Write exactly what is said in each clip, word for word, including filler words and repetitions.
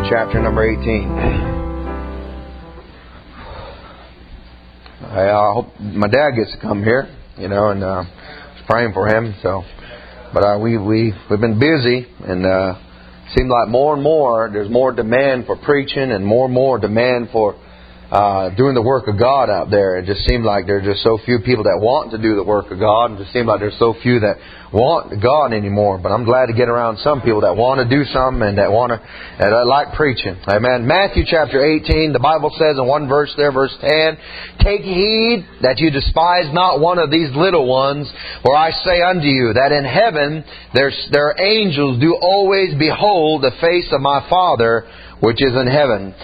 chapter number eighteen. I uh, hope my dad gets to come here, you know, and uh, I was praying for him. So, but uh, we we we've been busy, and uh, seemed like more and more there's more demand for preaching, and more and more demand for uh, doing the work of God out there. It just seemed like there's just so few people that want to do the work of God, and it just seemed like there's so few that want God anymore. But I'm glad to get around some people that want to do something and that want to, and I like preaching. Amen. Matthew chapter eighteen, the Bible says in one verse there, verse ten, "Take heed that you despise not one of these little ones, for I say unto you that in heaven their their angels do always behold the face of my Father which is in heaven."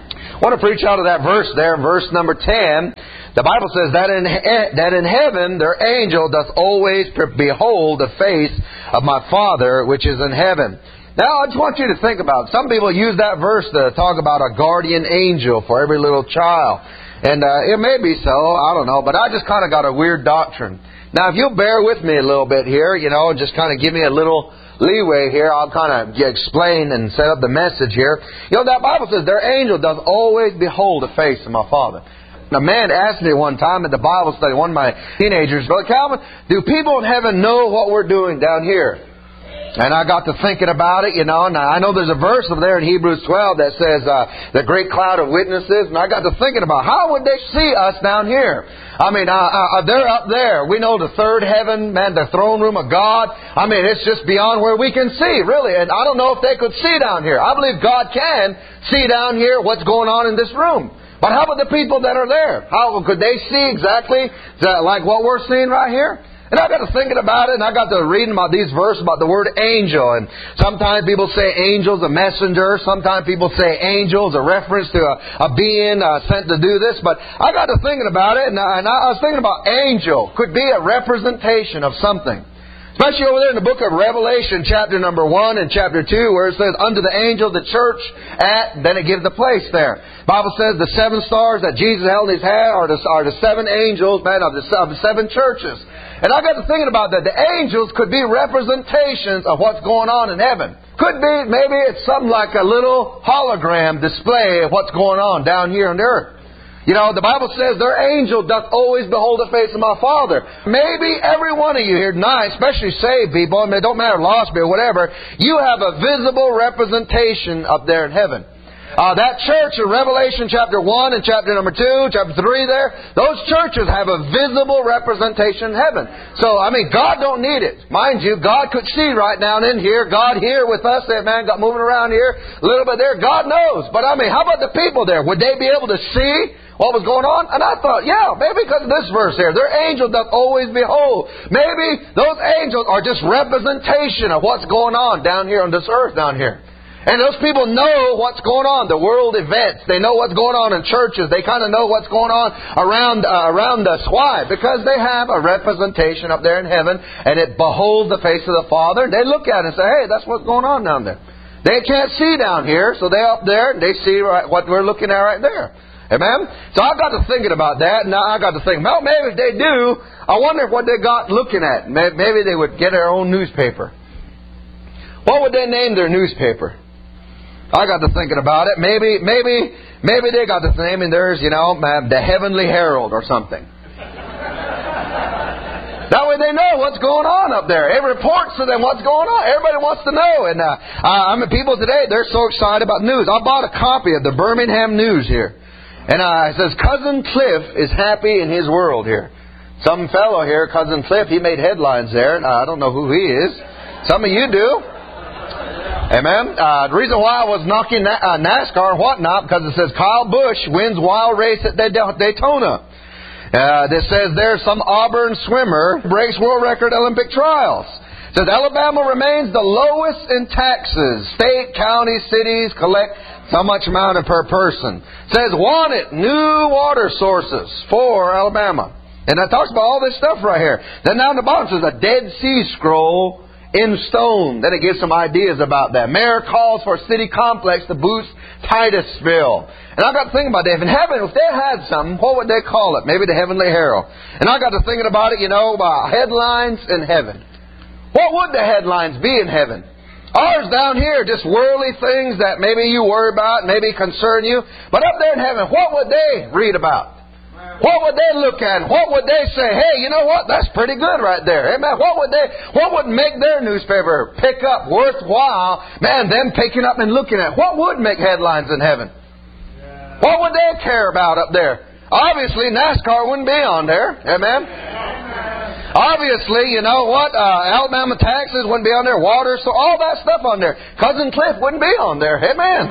I want to preach out of that verse there, verse number ten. The Bible says that in that in heaven their angel doth always behold the face of my Father which is in heaven. Now, I just want you to think about it. Some people use that verse to talk about a guardian angel for every little child. And uh, it may be so, I don't know, but I just kind of got a weird doctrine. Now, if you'll bear with me a little bit here, you know, just kind of give me a little leeway here, I'll kind of explain and set up the message here. You know, that Bible says their angel does always behold the face of my Father. A man asked me one time at the Bible study, one of my teenagers, "Brother Calvin, do people in heaven know what we're doing down here?" And I got to thinking about it, you know, and I know there's a verse over there in Hebrews twelve that says, uh, the great cloud of witnesses, and I got to thinking about how would they see us down here? I mean, uh, uh, they're up there. We know the third heaven, man, the throne room of God. I mean, it's just beyond where we can see, really. And I don't know if they could see down here. I believe God can see down here what's going on in this room. But how about the people that are there? How could they see exactly like what we're seeing right here? And I got to thinking about it, and I got to reading about these verses about the word angel. And sometimes people say angel's a messenger. Sometimes people say angel's a reference to a, a being uh, sent to do this. But I got to thinking about it, and I, and I was thinking about angel could be a representation of something. Especially over there in the book of Revelation, chapter number one and chapter two, where it says, "Unto the angel of the church at," then it gives the place there. The Bible says the seven stars that Jesus held in His hand are the, are the seven angels, man, of the, of the seven churches. And I got to thinking about that. The angels could be representations of what's going on in heaven. Could be, maybe it's something like a little hologram display of what's going on down here on the earth. You know, the Bible says their angel doth always behold the face of my Father. Maybe every one of you here tonight, especially saved people, I mean, it don't matter, lost me or whatever, you have a visible representation up there in heaven. Uh, that church in Revelation chapter one and chapter number two, chapter three there, those churches have a visible representation in heaven. So, I mean, God don't need it. Mind you, God could see right down in here. God here with us, that man got moving around here, a little bit there. God knows. But, I mean, how about the people there? Would they be able to see what was going on? And I thought, yeah, maybe because of this verse here. Their angel doth always behold. Maybe those angels are just representation of what's going on down here on this earth down here. And those people know what's going on, the world events. They know what's going on in churches. They kind of know what's going on around uh, around us. Why? Because they have a representation up there in heaven, and it beholds the face of the Father. They look at it and say, "Hey, that's what's going on down there." They can't see down here, so they're up there, and they see right, what we're looking at right there. Amen? So I got to thinking about that, and I got to think, well, maybe if they do, I wonder what they got looking at. Maybe they would get their own newspaper. What would they name their newspaper? I got to thinking about it. Maybe, maybe, maybe they got the name in theirs, you know, the Heavenly Herald or something. That way they know what's going on up there. It reports to them what's going on. Everybody wants to know. And uh, I mean, people today, they're so excited about news. I bought a copy of the Birmingham News here. And uh, it says, "Cousin Cliff is happy in his world" here. Some fellow here, Cousin Cliff, he made headlines there. And I don't know who he is. Some of you do. Amen. Uh, the reason why I was knocking na- uh, NASCAR and whatnot, because it says Kyle Busch wins wild race at Daytona. Uh, this says there's some Auburn swimmer breaks world record Olympic trials. It says Alabama remains the lowest in taxes. State, county, cities collect so much amount per person. It says wanted new water sources for Alabama. And that talks about all this stuff right here. Then down the bottom says a Dead Sea Scroll in stone. Then it gives some ideas about that. Mayor calls for a city complex to boost Titusville. And I got to thinking about that. If in heaven, if they had something, what would they call it? Maybe the Heavenly Herald. And I got to thinking about it, you know, about headlines in heaven. What would the headlines be in heaven? Ours down here, just worldly things that maybe you worry about, maybe concern you. But up there in heaven, what would they read about? What would they look at? What would they say? Hey, you know what? That's pretty good right there. Amen. What would they, what would make their newspaper pick up worthwhile? Man, them picking up and looking at. What would make headlines in heaven? What would they care about up there? Obviously, NASCAR wouldn't be on there. Amen. Obviously, you know what? Uh, Alabama taxes wouldn't be on there. Water, so all that stuff on there. Cousin Cliff wouldn't be on there. Amen.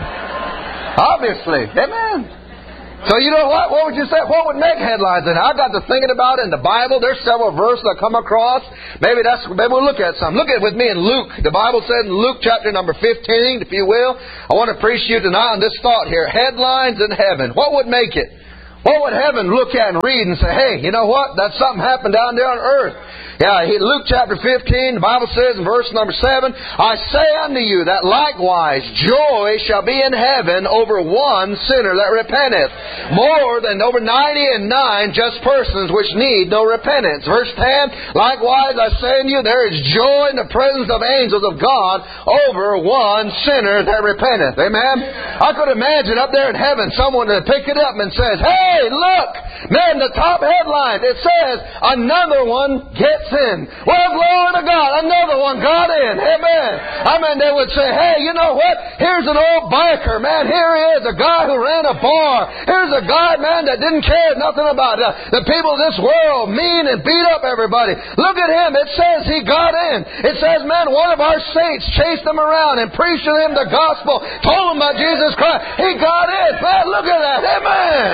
Obviously. Amen. So you know what? What would you say? What would make headlines? And I got to thinking about it in the Bible. There's several verses I come across. Maybe that's maybe we'll look at some. Look at it with me in Luke. The Bible says in Luke chapter number fifteen, if you will. I want to preach to you tonight on this thought here. Headlines in heaven. What would make it? What would heaven look at and read and say, hey, you know what? That's something happened down there on earth. Yeah, Luke chapter fifteen, the Bible says in verse number seven, I say unto you that likewise joy shall be in heaven over one sinner that repenteth, more than over ninety and nine just persons which need no repentance. Verse ten, likewise I say unto you, there is joy in the presence of angels of God over one sinner that repenteth. Amen? I could imagine up there in heaven someone to pick it up and says, hey, look, man, the top headline, it says, another one gets in. Well, glory to God, another one got in. Amen. I mean, they would say, hey, you know what? Here's an old biker, man. Here he is, a guy who ran a bar. Here's a guy, man, that didn't care nothing about uh, the people of this world, mean and beat up everybody. Look at him. It says he got in. It says, man, one of our saints chased him around and preached to him the gospel, told him about Jesus Christ. He got in. Man, look at that. Amen.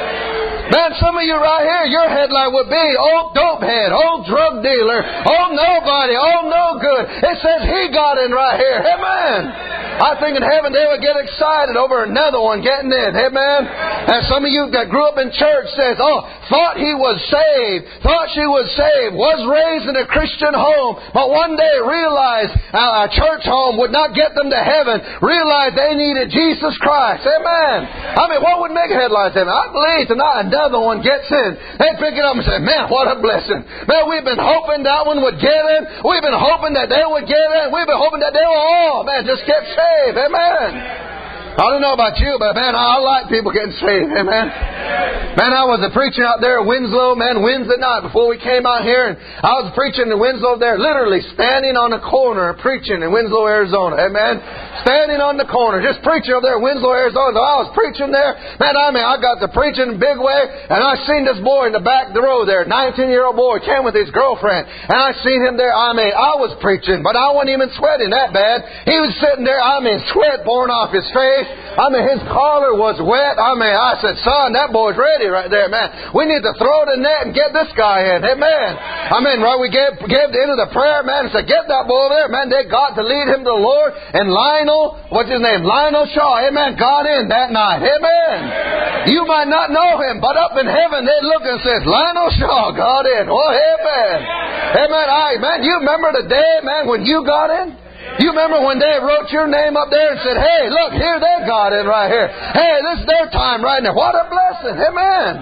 Man, some of you right here, your headline would be, old dopehead, old drug dealer, old nobody, old no good. It says he got in right here. Amen. I think in heaven they would get excited over another one getting in. Amen. And some of you that grew up in church says, oh, thought he was saved, thought she was saved, was raised in a Christian home, but one day realized uh, a church home would not get them to heaven, realized they needed Jesus Christ. Amen. I mean, what would make headlines? I believe tonight another one gets in. They pick it up and say, man, what a blessing. Man, we've been hoping that one would get in. We've been hoping that they would get in. We've been hoping that they will all, man, just get saved. Amen. I don't know about you, but man, I like people getting saved. Amen. Man, I was a preaching out there at Winslow, man, Wednesday night before we came out here, and I was preaching in Winslow there, literally standing on the corner preaching in Winslow, Arizona. Amen. Standing on the corner, just preaching over there in Winslow, Arizona. So I was preaching there. Man, I mean, I got to preaching in a big way, and I seen this boy in the back of the row there, nineteen-year-old boy, came with his girlfriend, and I seen him there. I mean, I was preaching, but I wasn't even sweating that bad. He was sitting there, I mean, sweat pouring off his face. I mean, his collar was wet. I mean, I said, son, that boy's ready right there, man. We need to throw the net and get this guy in. Amen. I mean, right, we gave, gave the end of the prayer, man, and said, get that boy over there, man. They got to lead him to the Lord. And Lionel, what's his name? Lionel Shaw, amen, got in that night. Amen. You might not know him, but up in heaven, they look and says, Lionel Shaw got in. Oh, amen. Amen. All right, man, you remember the day, man, when you got in? You remember when they wrote your name up there and said, hey, look, here they got in right here. Hey, this is their time right now. What a blessing. Amen.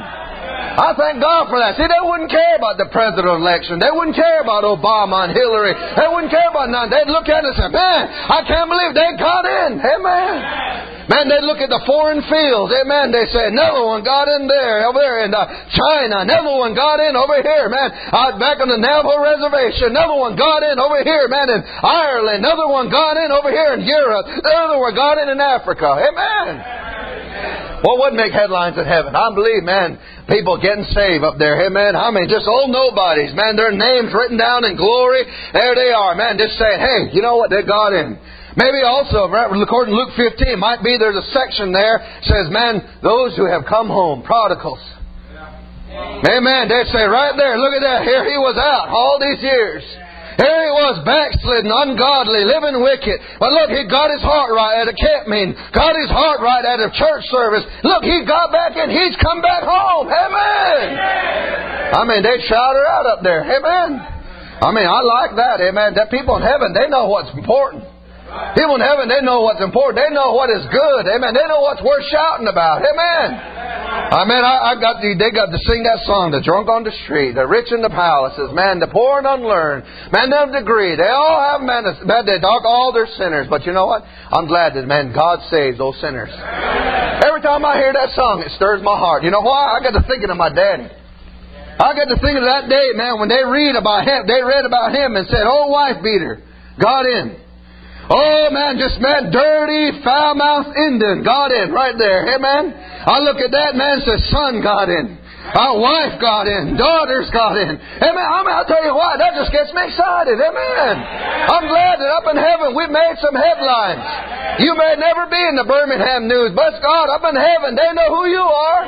I thank God for that. See, they wouldn't care about the presidential election. They wouldn't care about Obama and Hillary. They wouldn't care about none. They'd look at it and say, man, I can't believe they got in. Amen. Man, they'd look at the foreign fields. Amen. They say, another one got in there, over there in uh, China. Another one got in over here, man. Out back on the Navajo Reservation. Another one got in over here, man, in Ireland. Another one got in over here in Europe. Another one got in in Africa. Amen. What would make headlines in heaven? I believe, man, people getting saved up there. Amen. I mean, just old nobodies, man. Their names written down in glory. There they are, man. Just saying, hey, you know what? They got in. Maybe also, according to Luke fifteen, might be there's a section there says, man, those who have come home, prodigals. Amen. They say right there, look at that. Here he was out all these years. Here he was backslidden, ungodly, living wicked. But look, he got his heart right at a camp meeting. Got his heart right at a church service. Look, he got back in. He's come back home. Amen. I mean, they shout her out up there. Amen. I mean, I like that. Amen. That people in heaven, they know what's important. People in heaven, they know what's important. They know what is good. Amen. They know what's worth shouting about. Amen. I mean, I, I got the, they got to sing that song, the drunk on the street, the rich in the palaces, man, the poor and unlearned, man, of degree. They all have, man, man they dog all their sinners. But you know what? I'm glad that, man, God saves those sinners. Every time I hear that song, it stirs my heart. You know why? I got to thinking of my daddy. I got to thinking of that day, man, when they read about him, they read about him and said, "Oh, wife beater, got in." Oh, man, just, man, dirty, foul-mouthed Indian got in right there. Hey, man, I look at that, man, says, son got in. Our wife got in. Daughters got in. Hey, man, I mean, I'll tell you what, that just gets me excited. Amen. I'm glad that up in heaven we've made some headlines. You may never be in the Birmingham News, but God, up in heaven, they know who you are.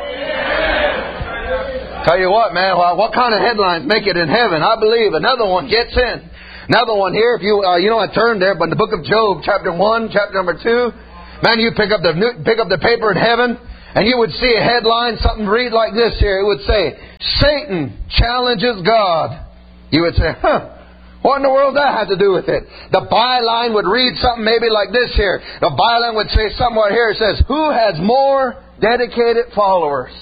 Tell you what, man, what kind of headlines make it in heaven? I believe another one gets in. Another one here, if you uh, you know I turned there, but in the book of Job, chapter one, chapter number two, man, you pick up the pick up the paper in heaven, and you would see a headline, something read like this here. It would say, "Satan challenges God." You would say, "Huh? What in the world does that have to do with it?" The byline would read something maybe like this here. The byline would say somewhere here. It says, "Who has more dedicated followers?"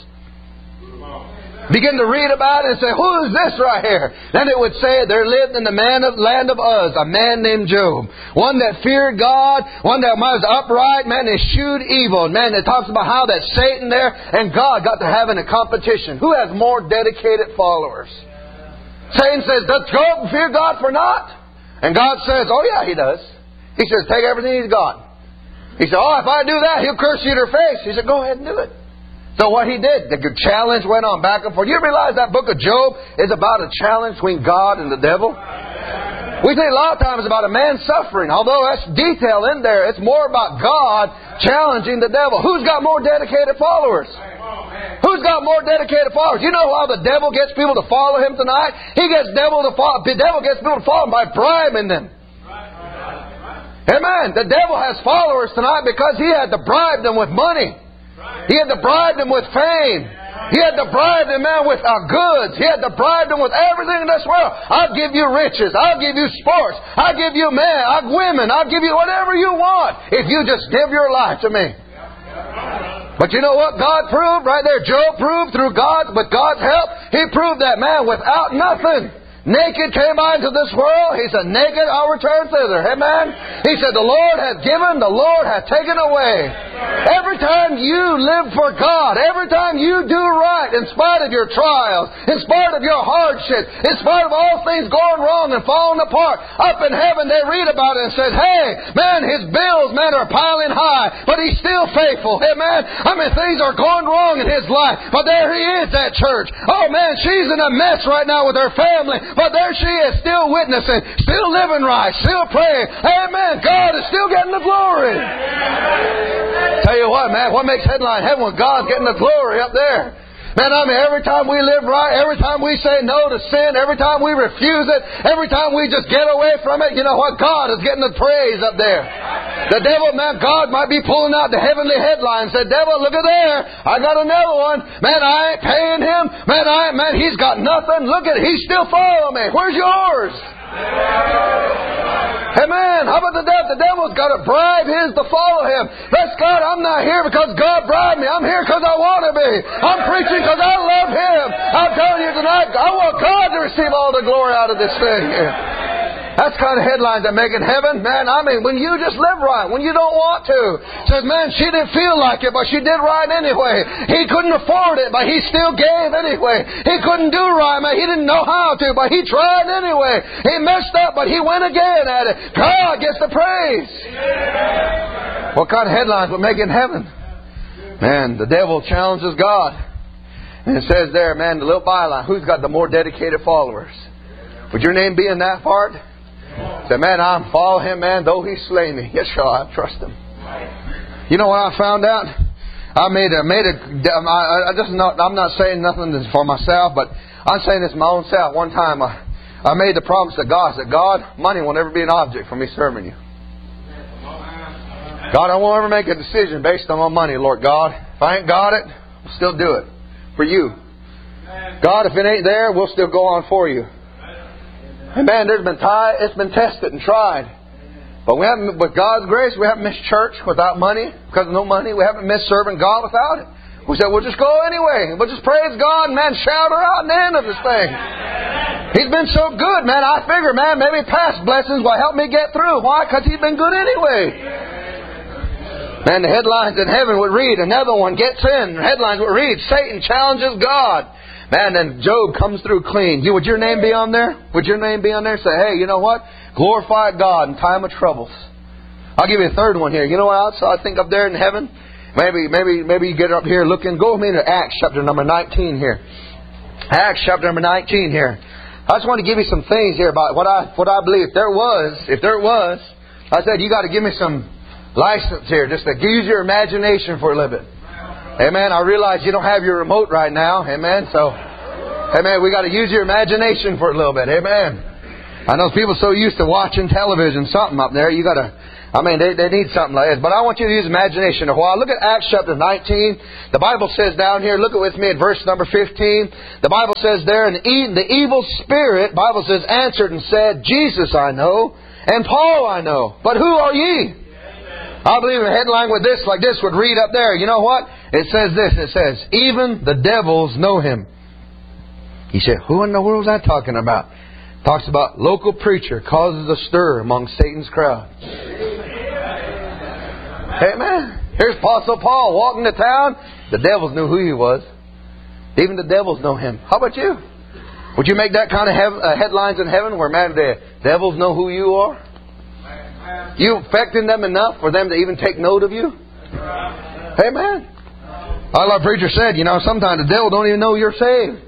Begin to read about it and say, "Who is this right here?" Then it would say, "There lived in the man of, land of Uz a man named Job, one that feared God, one that was upright, man, eschewed evil." And man, it talks about how that Satan there and God got to having a competition. Who has more dedicated followers? Satan says, "Does Job fear God for naught?" And God says, "Oh yeah, he does." He says, "Take everything he's got." He said, "Oh, if I do that, he'll curse you to your face." He said, "Go ahead and do it." So what he did, the challenge went on back and forth. You realize that book of Job is about a challenge between God and the devil? We think a lot of times about a man suffering. Although that's detail in there, it's more about God challenging the devil. Who's got more dedicated followers? Who's got more dedicated followers? You know how the devil gets people to follow him tonight? He gets devil to follow, the devil gets people to follow him by bribing them. Amen. The devil has followers tonight because he had to bribe them with money. He had to bribe them with fame. He had to bribe them, man, with uh, goods. He had to bribe them with everything in this world. I'll give you riches. I'll give you sports. I'll give you men. I'll women. I'll give you whatever you want if you just give your life to me. But you know what God proved right there? Job proved through God, with God's help, he proved that, man, without nothing. Naked came I into this world. He said, naked I'll return thither. Amen. He said, the Lord hath given, the Lord hath taken away. Every time you live for God, every time you do right, in spite of your trials, in spite of your hardships, in spite of all things going wrong and falling apart, up in heaven they read about it and said, hey, man, his bills, man, are piling high, but he's still faithful. Amen. I mean, things are going wrong in his life, but there he is at church. Oh, man, she's in a mess right now with her family. But there she is, still witnessing, still living right, still praying. Amen. God is still getting the glory. Tell you what, man, what makes headline heaven when God's getting the glory up there? Man, I mean, every time we live right, every time we say no to sin, every time we refuse it, every time we just get away from it, you know what? God is getting the praise up there. The devil, man, God might be pulling out the heavenly headlines. Say, devil, look at there. I got another one. Man, I ain't paying him. Man, I ain't, man, he's got nothing. Look at it. He's still following me. Where's yours? Amen. How about the devil? The devil's got to bribe his to follow him. Bless God, I'm not here because God bribed me. I'm here because I want to be. I'm preaching because I love him. I'm telling you tonight, I want God to receive all the glory out of this thing. That's the kind of headlines that make in heaven. Man, I mean, when you just live right, when you don't want to. Says, man, she didn't feel like it, but she did right anyway. He couldn't afford it, but he still gave anyway. He couldn't do right, man. He didn't know how to, but he tried anyway. He messed up, but he went again at it. God gets the praise. What kind of headlines would make in heaven? Man, the devil challenges God. And it says there, man, the little byline, who's got the more dedicated followers? Would your name be in that part? Say, man, I'm follow him, man, though he slay me. Yes, shall I trust him. You know what I found out? I made a, made a, I, I just not, I'm not saying nothing for myself, but I'm saying this my own self. One time I, I made the promise to God. I said, God, money will never be an object for me serving you. God, I won't ever make a decision based on my money, Lord God. If I ain't got it, I'll still do it for you. God, if it ain't there, we'll still go on for you. Amen. There's been time, it's been tested and tried. But we haven't, with God's grace, we haven't missed church without money because of no money. We haven't missed serving God without it. We said, we'll just go anyway. We'll just praise God and, man, shout her out in the end of this thing. He's been so good, man. I figure, man, maybe past blessings will help me get through. Why? Because He's been good anyway. Man, the headlines in heaven would read, another one gets in. Headlines would read, Satan challenges God. Man, then Job comes through clean. You, would your name be on there? Would your name be on there? Say, hey, you know what? Glorify God in time of troubles. I'll give you a third one here. You know what else I think up there in heaven? Maybe, maybe, maybe you get up here looking. Go with me to Acts chapter number nineteen here. Acts chapter number nineteen here. I just want to give you some things here about what I what I believe. If there was, if there was, I said you got to give me some license here, just to use your imagination for a little bit. Amen. I realize you don't have your remote right now. Amen. So, amen. We got to use your imagination for a little bit. Amen. I know people so used to watching television, something up there. You got to, I mean, they, they need something like this. But I want you to use imagination a while. Look at Acts chapter nineteen. The Bible says down here, look with me at verse number fifteen. The Bible says there, and the evil spirit, Bible says, answered and said, Jesus I know, and Paul I know, but who are ye? I believe a headline with this, like this, would read up there. You know what? It says this. It says, even the devils know Him. He said, who in the world is that talking about? Talks about local preacher causes a stir among Satan's crowd. Amen. Here's Apostle Paul walking to town. The devils knew who he was. Even the devils know him. How about you? Would you make that kind of hev- uh, headlines in heaven where, man, the devils know who you are? You affecting them enough for them to even take note of you? Amen. Our Lord preacher said, you know, sometimes the devil don't even know you're saved.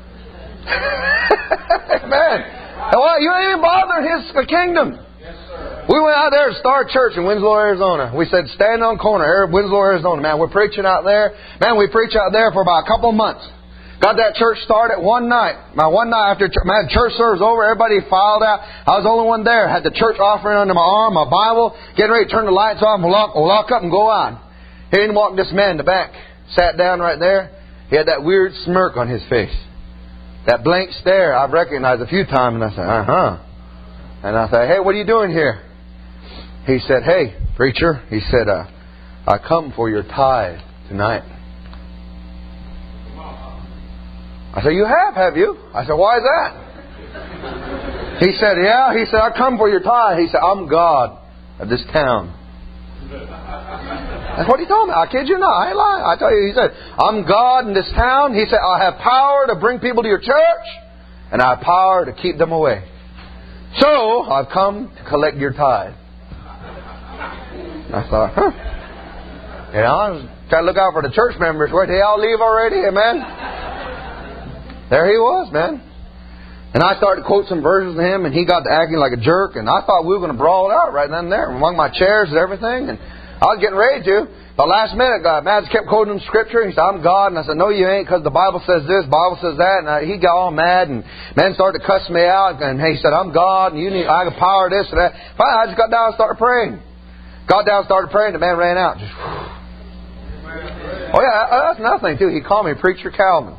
Amen. Well, you ain't even bothering His kingdom. We went out there to Star Church in Winslow, Arizona. We said, stand on corner, Winslow, Arizona. Man, we're preaching out there. Man, we preach out there for about a couple of months. Got that church started one night. Man, one night after man, church service over, everybody filed out. I was the only one there. Had the church offering under my arm, my Bible, getting ready to turn the lights off, and lock, lock up and go on. Here in walked this man in the back. Sat down right there. He had that weird smirk on his face. That blank stare I've recognized a few times, and I said, uh-huh. And I said, hey, what are you doing here? He said, hey, preacher, he said, uh, I come for your tithe tonight. I said, you have, have you? I said, why is that? He said, yeah. He said, I come for your tithe. He said, I'm God of this town. That's what he told me. I kid you not. I ain't lying. I tell you, he said, I'm God in this town. He said, I have power to bring people to your church, and I have power to keep them away. So, I've come to collect your tithe. I thought, huh. You know, I was trying to look out for the church members. Where they all leave already? Amen. There he was, man. And I started to quote some verses to him, and he got to acting like a jerk. And I thought we were going to brawl it out right then and there among my chairs and everything. And I was getting ready to. The last minute, God, man, kept quoting him scripture. He said, I'm God. And I said, no, you ain't, because the Bible says this, Bible says that. And I, he got all mad, and man started to cuss me out. And he said, I'm God, and you need, I have power this and that. Finally, I just got down and started praying. Got down and started praying. The man ran out. Just, oh, yeah, that's another thing, too. He called me Preacher Calvin.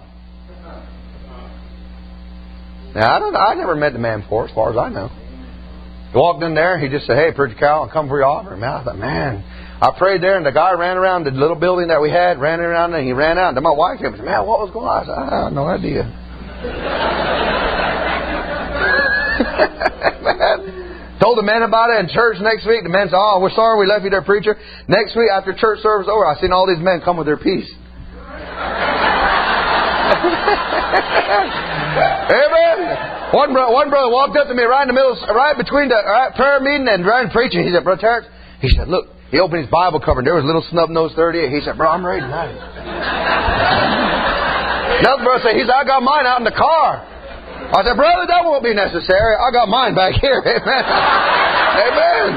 Now, I don't. I never met the man before, as far as I know. He walked in there. He just said, hey, Preacher Calvin, I'll come for your offering. Man, I thought, man... I prayed there, and the guy ran around the little building that we had, ran around, and he ran out. And then my wife came and said, man, what was going on? I said, I have no idea. Man. Told the men about it in church next week. The men said, oh, we're sorry we left you there, preacher. Next week, after church service over, I seen all these men come with their peace. Amen. One, bro- one brother walked up to me right in the middle, right between the right, prayer meeting and right preaching. He said, Brother Terrence, he said, look, he opened his Bible cover and there was a little snub-nosed thirty-eight. He said, bro, I'm ready tonight. Another brother said, he said, I got mine out in the car. I said, brother, that won't be necessary. I got mine back here. Amen. Amen.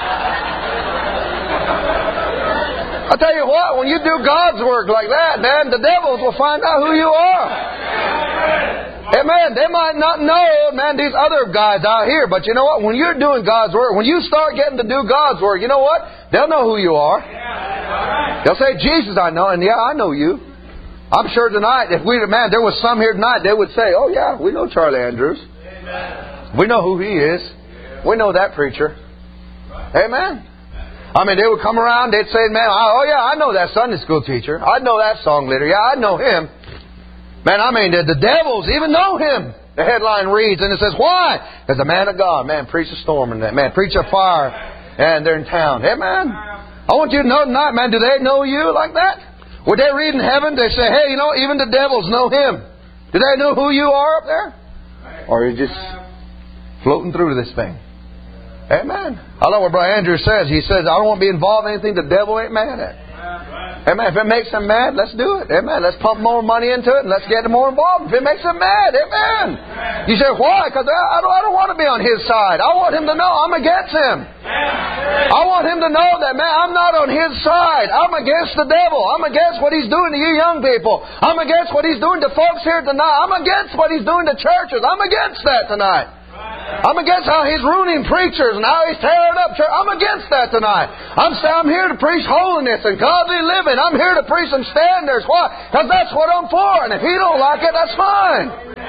I'll tell you what, when you do God's work like that, man, the devils will find out who you are. Amen. They might not know, man, these other guys out here. But you know what? When you're doing God's work, when you start getting to do God's work, you know what? They'll know who you are. They'll say, Jesus, I know. And yeah, I know you. I'm sure tonight, if we, man, there was some here tonight, they would say, oh yeah, we know Charlie Andrews. We know who he is. We know that preacher. Amen. I mean, they would come around, they'd say, man, oh yeah, I know that Sunday school teacher. I know that song leader. Yeah, I know him. Man, I mean, the, the devils even know him. The headline reads, and it says, why? Because the man of God, man, preach a storm and that, man, preach a fire, and they're in town. Hey, man, I want you to know tonight, man, do they know you like that? Would they read in heaven, they say, hey, you know, even the devils know him. Do they know who you are up there? Or are you just floating through this thing? Amen. I love what Brother Andrew says. He says, I don't want to be involved in anything the devil ain't mad at. Amen. If it makes him mad, let's do it. Amen. Let's pump more money into it and let's get more involved. If it makes him mad, amen. You say, why? Because I don't, I don't want to be on his side. I want him to know I'm against him. I want him to know that, man, I'm not on his side. I'm against the devil. I'm against what he's doing to you young people. I'm against what he's doing to folks here tonight. I'm against what he's doing to churches. I'm against that tonight. I'm against how he's ruining preachers and how he's tearing up church. I'm against that tonight. I'm I'm here to preach holiness and godly living. I'm here to preach some standards. Why? Because that's what I'm for. And if he don't like it, that's fine.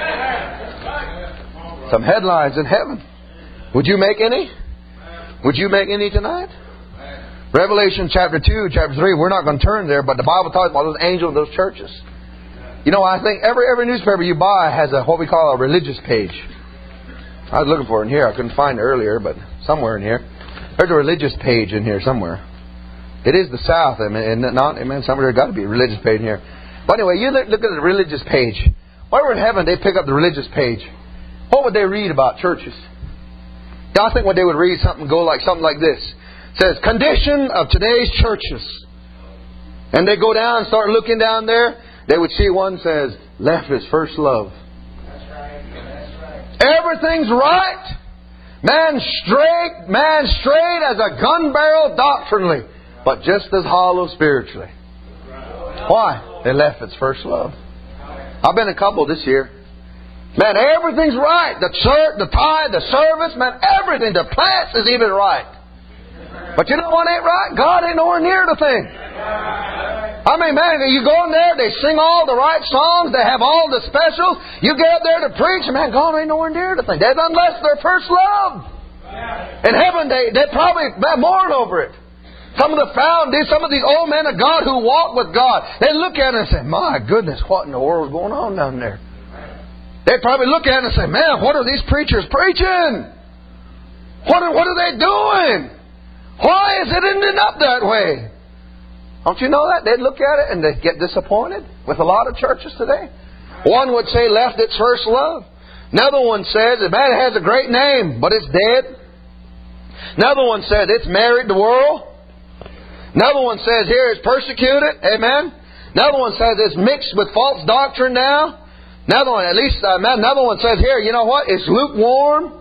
Some headlines in heaven. Would you make any? Would you make any tonight? Revelation chapter two, chapter three. We're not going to turn there, but the Bible talks about those angels of those churches. You know, I think every every newspaper you buy has a what we call a religious page. I was looking for it in here. I couldn't find it earlier, but somewhere in here. There's a religious page in here somewhere. It is the South, I mean, and not, amen, somewhere there's got to be a religious page in here. But anyway, you look, look at the religious page. While we're in heaven, they pick up the religious page. What would they read about churches? I think what they would read something go like something like this. It says, condition of today's churches. And they go down and start looking down there. They would see one says, left his first love. Everything's right. Man straight, man straight as a gun barrel doctrinally, but just as hollow spiritually. Why? They left its first love. I've been a couple this year. Man, everything's right. The church, the tithe, the service, man, everything. The plants is even right. But you know what ain't right? God ain't nowhere near the thing. I mean, man, you go in there, they sing all the right songs, they have all the specials. You get up there to preach, man, God ain't nowhere near the thing. They've unless their first love. In heaven, they they probably mourn over it. Some of the found, some of these old men of God who walk with God, they look at it and say, my goodness, what in the world is going on down there? They probably look at it and say, man, what are these preachers preaching? What are, what are they doing? Why is it ending up that way? Don't you know that? They'd look at it and they'd get disappointed with a lot of churches today. One would say left its first love. Another one says, man, it has a great name, but it's dead. Another one says it's married the world. Another one says here it's persecuted. Amen. Another one says it's mixed with false doctrine now. Another one, at least, uh, another one says here, you know what? It's lukewarm.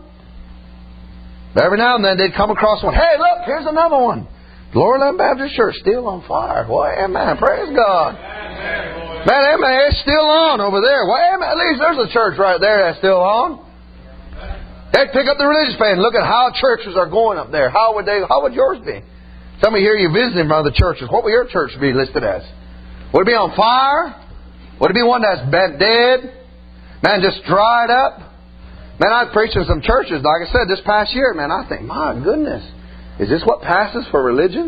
Every now and then they'd come across one. Hey, look, here's another one. Glory Land Baptist Church, still on fire. Boy, amen. Praise God. Man, amen. It's still on over there. Well, amen. At least there's a church right there that's still on. They'd pick up the religious page and look at how churches are going up there. How would they? How would yours be? Some of you here, you visiting from other churches. What would your church be listed as? Would it be on fire? Would it be one that's been dead? Man, just dried up? Man, I preached in some churches, like I said, this past year. Man, I think, my goodness, is this what passes for religion?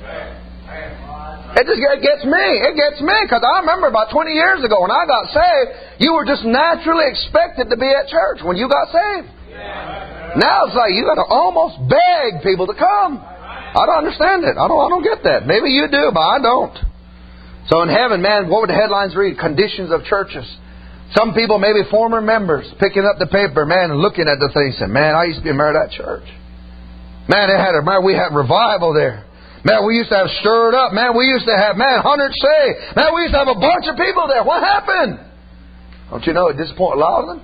It just it gets me. It gets me. Because I remember about twenty years ago when I got saved, you were just naturally expected to be at church when you got saved. Now it's like you got to almost beg people to come. I don't understand it. I don't, I don't get that. Maybe you do, but I don't. So in heaven, man, what would the headlines read? Conditions of churches. Some people, maybe former members, picking up the paper, man, and looking at the thing, saying, man, I used to be a member of that church. Man, they had a, man, we had revival there. Man, we used to have stirred up. Man, we used to have, man, hundreds saved. Man, we used to have a bunch of people there. What happened? Don't you know it disappointed a lot of them?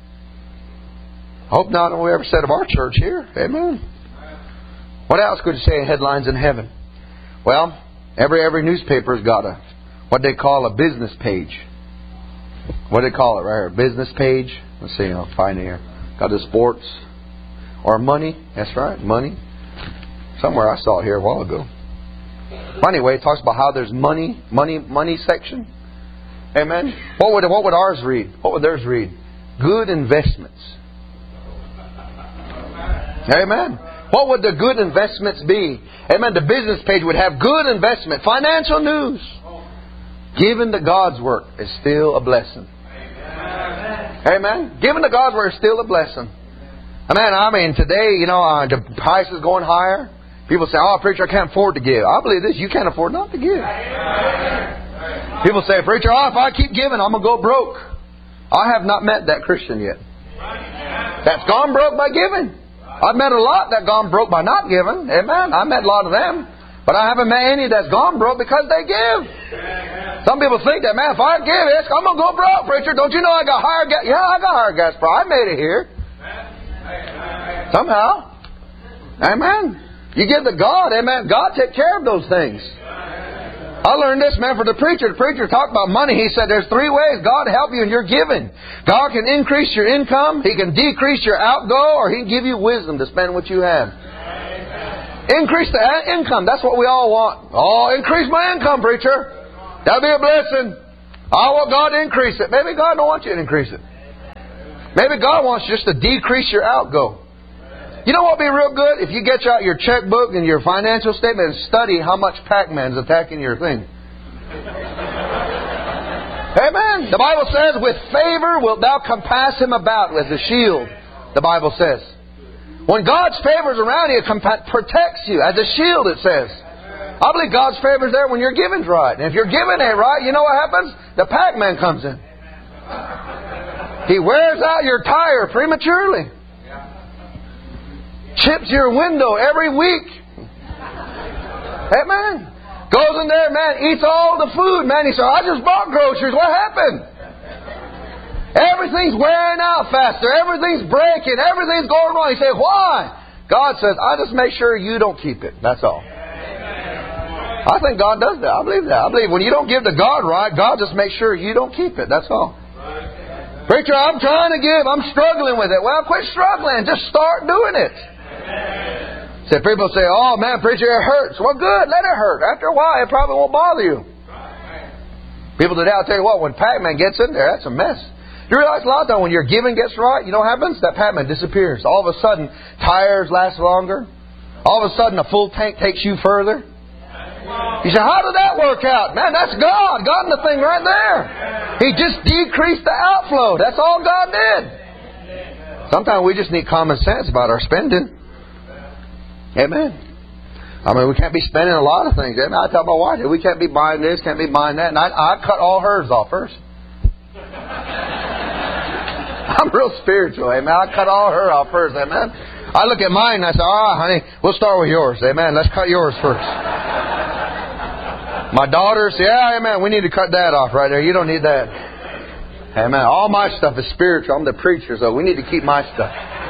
Hope not we ever said of our church here. Amen. What else could you say in headlines in heaven? Well, every every newspaper's got a what they call a business page. What do they call it right here? Business page. Let's see, I'll find it here. Got the sports. Or money. That's right, money. Somewhere I saw it here a while ago. Anyway, it talks about how there's money, money, money section. Amen. What would what would ours read? What would theirs read? Good investments. Amen. What would the good investments be? Amen. The business page would have good investment, financial news. Giving to God's work is still a blessing. Amen. Giving to God's work is still a blessing. Amen. I mean, today, you know, uh, the price is going higher. People say, "Oh, preacher, I can't afford to give." I believe this: you can't afford not to give. People say, "Preacher, oh, if I keep giving, I'm gonna go broke." I have not met that Christian yet that's gone broke by giving. I've met a lot that gone broke by not giving. Amen. I met a lot of them. But I haven't met any that's gone broke because they give. Some people think that, man, if I give it, I'm going to go broke, preacher. Don't you know I got higher gas? Yeah, I got higher gas price. I made it here. Somehow. Amen. You give to God, amen. God take care of those things. I learned this, man, for the preacher. The preacher talked about money. He said there's three ways God help you in your giving. God can increase your income. He can decrease your outgo, or He can give you wisdom to spend what you have. Increase the income. That's what we all want. Oh, increase my income, preacher. That'll be a blessing. I want God to increase it. Maybe God don't want you to increase it. Maybe God wants you just to decrease your outgo. You know what would be real good? If you get out your checkbook and your financial statement and study how much Pac-Man's attacking your thing. Amen. The Bible says, with favor wilt thou compass him about with a shield. The Bible says. When God's favor is around you, it protects you. As a shield, it says. I believe God's favor is there when your giving's right. And if your giving ain't right, you know what happens? The Pac-Man comes in. He wears out your tire prematurely. Chips your window every week. Amen. Goes in there, man, eats all the food. Man, he says, I just bought groceries. What happened? Everything's wearing out faster. Everything's breaking. Everything's going wrong. You say, why? God says, I just make sure you don't keep it. That's all. I think God does that. I believe that. I believe when you don't give to God right, God just makes sure you don't keep it. That's all. Preacher, I'm trying to give. I'm struggling with it. Well, quit struggling. Just start doing it. So people say, oh man, preacher, it hurts. Well, good. Let it hurt. After a while, it probably won't bother you. People today, I'll tell you what, when Pac-Man gets in there, that's a mess. You realize a lot though, when your giving gets right, you know what happens? That Pac-Man disappears. All of a sudden, tires last longer. All of a sudden, a full tank takes you further. You say, how did that work out? Man, that's God. God in the thing right there. He just decreased the outflow. That's all God did. Sometimes we just need common sense about our spending. Amen. I mean, we can't be spending a lot of things. Amen. I tell my wife, we can't be buying this, can't be buying that. And I, I cut all hers off first. I'm real spiritual. Amen. I cut all her off first. Amen. I look at mine and I say, all right, honey, we'll start with yours. Amen. Let's cut yours first. My daughter says, yeah, amen, we need to cut that off right there. You don't need that. Amen. All my stuff is spiritual. I'm the preacher, so we need to keep my stuff.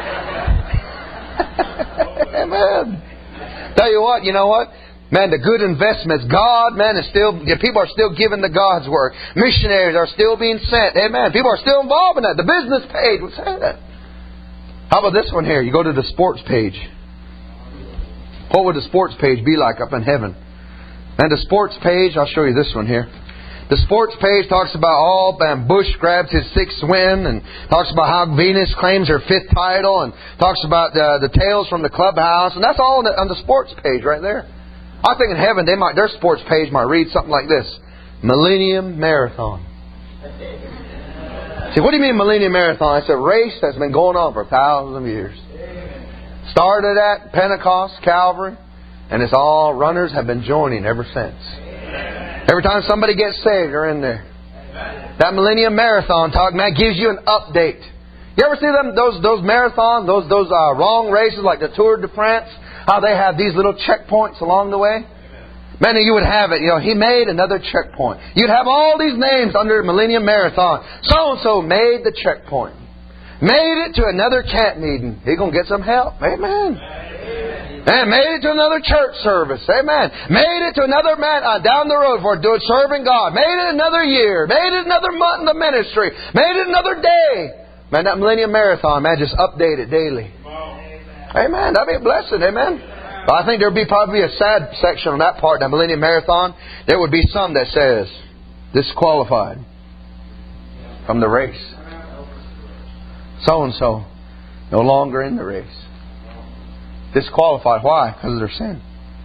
Amen. Tell you what, you know what? Man, the good investments, God, man, is still, people are still giving to God's work. Missionaries are still being sent. Amen. People are still involved in that. The business page would say that. How about this one here? You go to the sports page. What would the sports page be like up in heaven? And the sports page, I'll show you this one here. The sports page talks about all, and Bush grabs his sixth win, and talks about how Venus claims her fifth title, and talks about the, the tales from the clubhouse, and that's all on the, on the sports page right there. I think in heaven they might, their sports page might read something like this: Millennium Marathon. See, what do you mean Millennium Marathon? It's a race that's been going on for thousands of years. Started at Pentecost, Calvary, and it's all runners have been joining ever since. Every time somebody gets saved, they're in there. That Millennium Marathon talk, man, gives you an update. You ever see them those those marathons, those those uh, long races like the Tour de France? How they have these little checkpoints along the way? Man, you would have it. You know, he made another checkpoint. You'd have all these names under Millennium Marathon. So and so made the checkpoint. Made it to another camp meeting. He's gonna get some help. Amen. And made it to another church service. Amen. Made it to another man uh, down the road for doing serving God. Made it another year. Made it another month in the ministry. Made it another day. Man, that Millennium Marathon, man, just update it daily. Amen. That'd be a blessing. Amen. But I think there'd be probably a sad section on that part, that Millennium Marathon. There would be some that says, disqualified from the race. So and so, no longer in the race. Disqualified. Why? Because of their sin.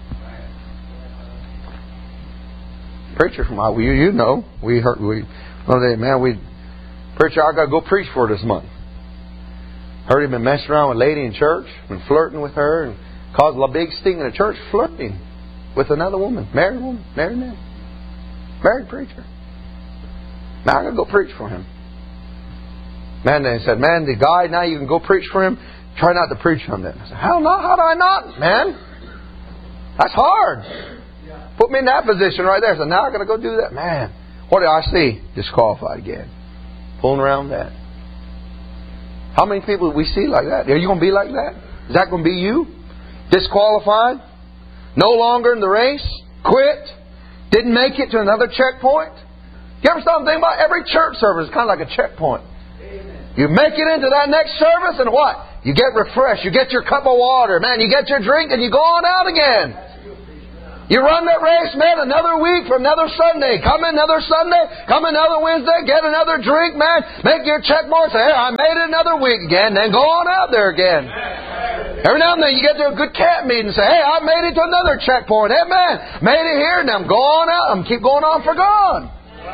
Preacher from my, you you know we heard we one day, man, we preacher I got to go preach for her this month. Heard him been messing around with a lady in church, been flirting with her, and caused a big sting in the church, flirting with another woman, married woman, married man, married preacher. Now I got to go preach for him. Man, they said, man, the guy now you can go preach for him. Try not to preach on that. I said, how not? How do I not, man? That's hard. Put me in that position right there. So now I got to go do that. Man, what did I see? Disqualified again. Pulling around that. How many people do we see like that? Are you going to be like that? Is that going to be you? Disqualified? No longer in the race? Quit? Didn't make it to another checkpoint? You ever stop and think about it? Every church service is kind of like a checkpoint. You make it into that next service and what? You get refreshed. You get your cup of water. Man, you get your drink and you go on out again. You run that race, man, another week for another Sunday. Come another Sunday, come another Wednesday, get another drink, man. Make your check mark, say, hey, I made it another week again. Then go on out there again. Every now and then you get to a good camp meeting and say, hey, I made it to another checkpoint. Hey, man, made it here. Now I'm going out. I'm keep going on for God.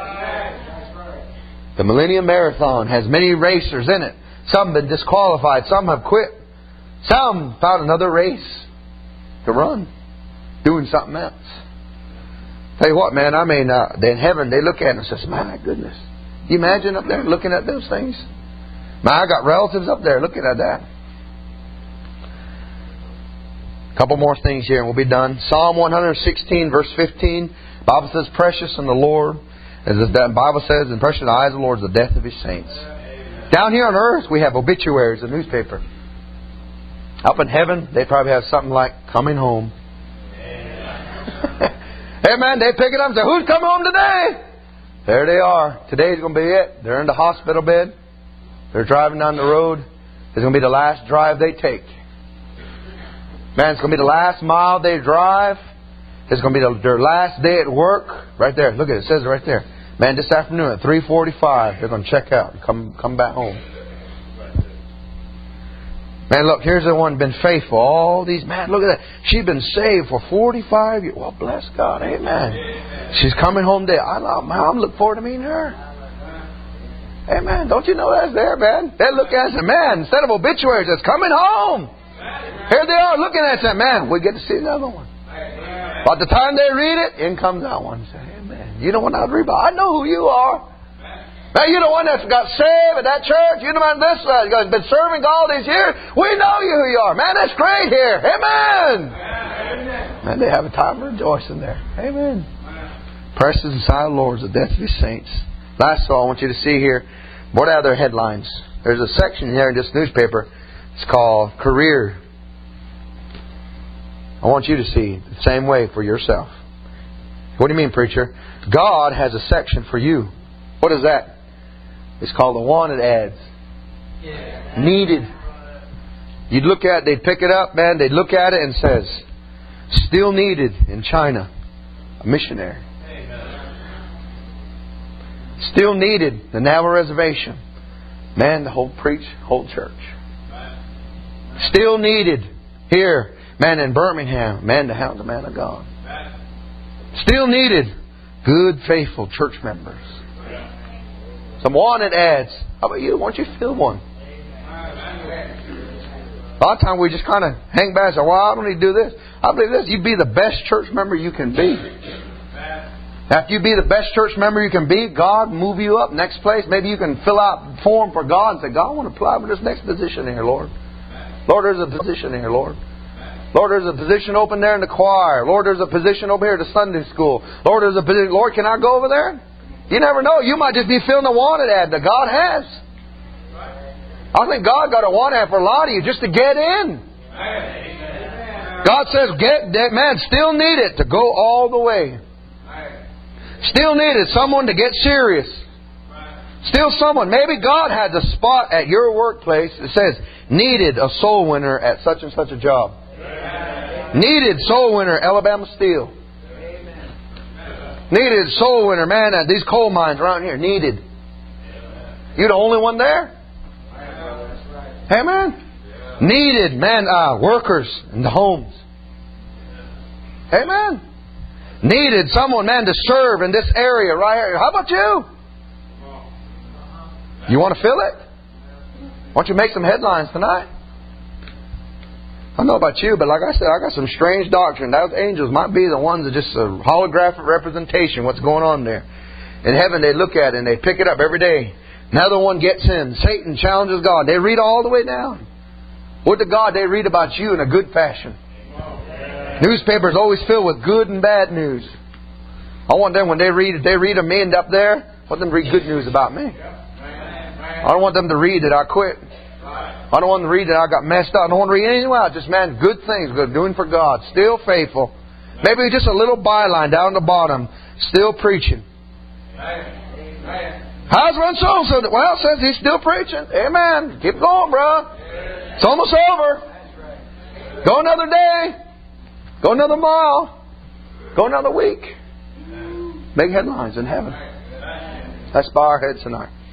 The Millennium Marathon has many racers in it. Some have been disqualified. Some have quit. Some found another race to run. Doing something else. Tell you what, man, I mean, uh, in heaven, they look at it and say, my goodness. You imagine up there looking at those things? Man, I got relatives up there looking at that. A couple more things here and we'll be done. Psalm one sixteen, verse fifteen. The Bible says, precious in the Lord, as the Bible says, and precious in the eyes of the Lord is the death of His saints. Down here on earth, we have obituaries, a newspaper. Up in heaven, they probably have something like coming home. Hey man, they pick it up and say, who's coming home today? There they are. Today's going to be it. They're in the hospital bed. They're driving down the road. It's going to be the last drive they take. Man, it's going to be the last mile they drive. It's going to be the, their last day at work. Right there. Look at it. It says it right there. Man, this afternoon at three forty-five, they're going to check out and come, come back home. Man, look, here's the one been faithful. All these, man, look at that. She's been saved for forty-five years. Well, bless God. Amen. She's coming home there. I love, man, I'm looking forward to meeting her. Amen. Don't you know that's there, man? They look at it and say, man, instead of obituaries, it's coming home. Here they are looking at it and say, man, we get to see another one. By the time they read it, in comes that one. Say, amen. You know what I read about? I know who you are. Man, you're the one that's got saved at that church. You're the one that's uh, been serving all these years. We know you who you are. Man, that's great here. Amen. Amen. Man, they have a time of rejoicing there. Amen. Precious inside the Lord is the death of His saints. Last of all, I want you to see here, what are their headlines? There's a section here in this newspaper. It's called Career. I want you to see the same way for yourself. What do you mean, preacher? God has a section for you. What is that? It's called the wanted ads. Yeah. Needed. You'd look at it, they'd pick it up, man, they'd look at it and says, still needed in China, a missionary. Amen. Still needed, the Navajo Reservation. Man, the whole preach, whole church. Still needed here, man, in Birmingham, man, to hound the man of God. Still needed, good, faithful church members. Some wanted ads. How about you? Why don't you fill one? A lot of times we just kind of hang back and say, well, I don't need to do this. I believe this. You be the best church member you can be. After you be the best church member you can be, God move you up next place. Maybe you can fill out a form for God and say, God, I want to apply for this next position here, Lord. Lord, there's a position here, Lord. Lord, there's a position open there in the choir. Lord, there's a position over here at the Sunday school. Lord, there's a position. Lord, can I go over there? You never know. You might just be filling a wanted ad that God has. I think God got a wanted ad for a lot of you just to get in. God says, "Get that man, still need it to go all the way. Still needed someone to get serious. Still someone. Maybe God had the spot at your workplace that says, needed a soul winner at such and such a job. Needed soul winner, Alabama Steel. Needed soul winner, man, at these coal mines around here. Needed. You the only one there? Amen. Needed, man, uh, workers in the homes. Amen. Needed someone, man, to serve in this area right here. How about you? You want to fill it? Why don't you make some headlines tonight? I don't know about you, but like I said, I got some strange doctrine. Those angels might be the ones that just a holographic representation of what's going on there. In heaven, they look at it and they pick it up every day. Another one gets in. Satan challenges God. They read all the way down. What to God they read about you in a good fashion. Newspapers always filled with good and bad news. I want them when they read, if they read of me and up there, I want them to read good news about me. I don't want them to read that I quit. I don't want them to read that I got messed up. I don't want to read anything else. Just, man, good things, good doing for God. Still faithful. Maybe just a little byline down the bottom. Still preaching. How's one so-and-so? Well, says he's still preaching. Amen. Keep going, bro. It's almost over. Go another day. Go another mile. Go another week. Make headlines in heaven. Let's bow our heads tonight.